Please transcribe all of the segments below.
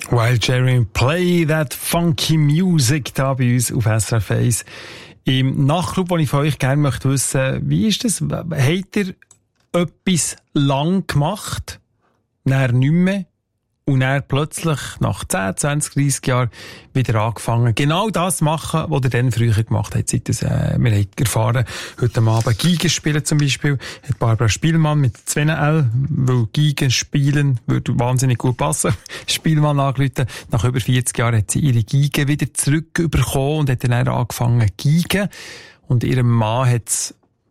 While Jerry play that funky music da bei uns auf SRF 1. Im Nachtclub, wo ich von euch gerne möchte wissen, wie ist das? Habt ihr etwas lang gemacht, dann nicht mehr, und dann plötzlich nach 10, 20, 30 Jahren wieder angefangen, genau das zu machen, was ihr dann früher gemacht habt. Wir haben erfahren, heute Abend Geige spielen zum Beispiel, hat Barbara Spielmann mit 2 L, weil Geige spielen würde wahnsinnig gut passen. Spielmann angerufen. Nach über 40 Jahren hat sie ihre Geige wieder zurückbekommen und hat dann angefangen Geige. Und ihrem Mann hat es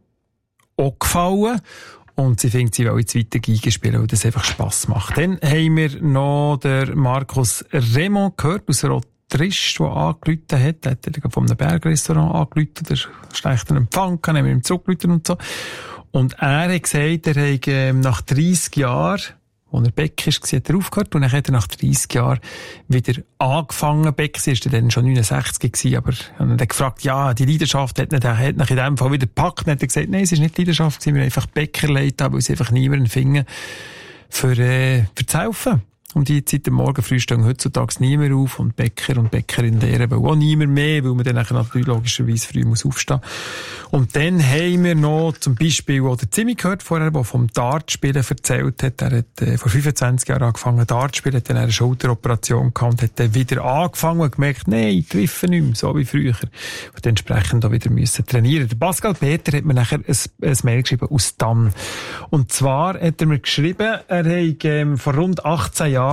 auch gefallen. Und sie findet, sie will jetzt weiter Geige spielen, weil das einfach Spass macht. Dann haben wir noch den Markus Raymond gehört, aus Rotrisch, der angerufen hat. Er hat von einem Bergrestaurant angerufen, der schlechten Empfang kann, haben wir ihm zurückgerufen und so. Und er hat gesagt, er hat nach 30 Jahren, als er Bäcker war, hat er aufgehört. Und dann hat er nach 30 Jahren wieder angefangen. Bäcker war dann schon 69 gewesen, aber er hat dann gefragt, ja, die Leidenschaft hat nach in dem Fall wieder gepackt. Und dann hat er gesagt, nein, es ist nicht Leidenschaft gewesen, wir haben einfach Bäcker leid, weil sie einfach niemanden finden, für zu helfen. Um die Zeit am Morgen früh stehen heutzutage nie mehr auf und Bäcker und Bäckerinnen lehren, weil auch niemand mehr, weil man dann natürlich logischerweise früh muss aufstehen. Und dann haben wir noch zum Beispiel auch den Zimmi gehört vorher, der vom Dartspielen erzählt hat. Er hat vor 25 Jahren angefangen Dart zu spielen, hat dann eine Schulteroperation gehabt und hat dann wieder angefangen und gemerkt, nein, ich treffe nicht mehr, so wie früher. Und entsprechend auch wieder müssen trainieren. Der Pascal Peter hat mir nachher ein Mail geschrieben aus Dann. Und zwar hat er mir geschrieben, er hat vor rund 18 Jahren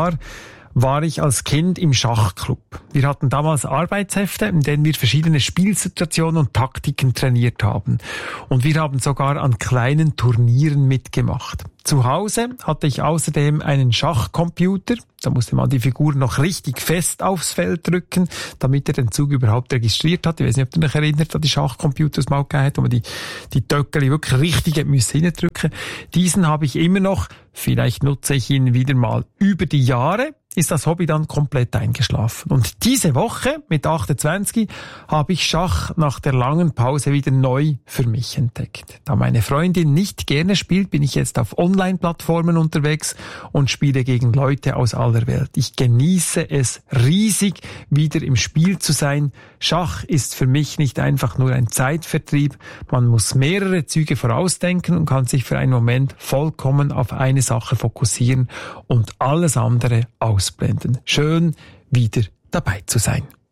war ich als Kind im Schachclub. Wir hatten damals Arbeitshefte, in denen wir verschiedene Spielsituationen und Taktiken trainiert haben. Und wir haben sogar an kleinen Turnieren mitgemacht. Zu Hause hatte ich außerdem einen Schachcomputer. Da musste man die Figur noch richtig fest aufs Feld drücken, damit er den Zug überhaupt registriert hat. Ich weiß nicht, ob ihr euch erinnert an die Schachcomputers mal gegeben hat, wo man die Töckeli wirklich richtig hindrücken. Diesen habe ich immer noch. Vielleicht nutze ich ihn wieder mal. Über die Jahre ist das Hobby dann komplett eingeschlafen. Und diese Woche, mit 28, habe ich Schach nach der langen Pause wieder neu für mich entdeckt. Da meine Freundin nicht gerne spielt, bin ich jetzt auf Online-Plattformen unterwegs und spiele gegen Leute aus aller Welt. Ich genieße es riesig, wieder im Spiel zu sein. Schach ist für mich nicht einfach nur ein Zeitvertrieb. Man muss mehrere Züge vorausdenken und kann sich für einen Moment vollkommen auf eine Sache fokussieren und alles andere ausblenden. Schön, wieder dabei zu sein.